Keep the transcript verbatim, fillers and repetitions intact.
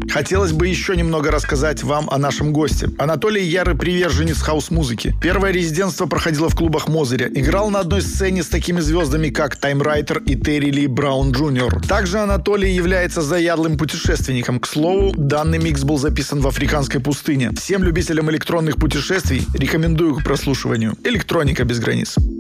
Хотелось бы еще немного рассказать вам о нашем госте. Анатолий ярый приверженец хаус-музыки. Первое резидентство проходило в клубах Мозыря. Играл на одной сцене с такими звездами, как Тайм Райтер и Терри Ли Браун Джуниор Также Анатолий является заядлым путешественником. К слову, данный микс был записан в африканской пустыне. Всем любителям электронных путешествий рекомендую к прослушиванию. Электроника без границ.